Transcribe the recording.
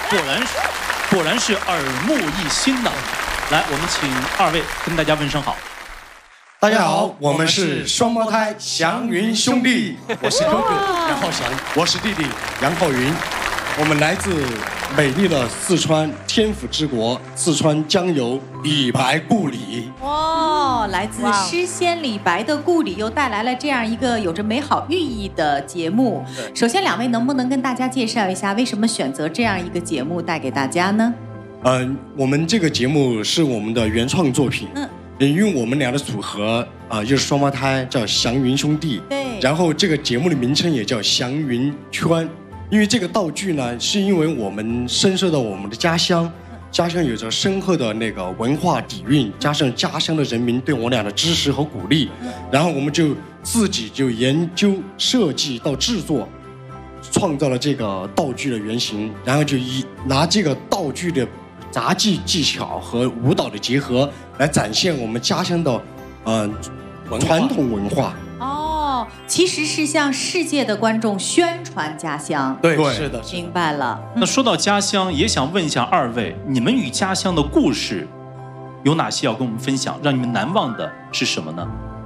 果然是耳目一新的。来，我们请二位跟大家问声好。 大家好，我们是双胞胎祥云兄弟，我是哥哥杨浩翔，我是弟弟杨浩云，我们来自美丽的四川天府之国，四川江油李白故里。 哇，来自诗仙李白的故里，又带来了这样一个有着美好寓意的节目。首先，两位能不能跟大家介绍一下，为什么选择这样一个节目带给大家呢？ 我们这个节目是我们的原创作品。因为我们俩的组合就是双胞胎，叫祥云兄弟。 对。 然后这个节目的名称也叫祥云圈，因为这个道具呢，是因为我们深受到我们的家乡有着深厚的那个文化底蕴，加上家乡的人民对我俩的支持和鼓励，然后我们就自己就研究设计到制作，创造了这个道具的原型，然后就拿这个道具的杂技技巧和舞蹈的结合，来展现我们家乡的传统文化。 哦，其实是向世界的观众宣传家乡。 对，是的， 明白了。 那说到家乡，也想问一下二位，你们与家乡的故事有哪些要跟我们分享？让你们难忘的是什么呢？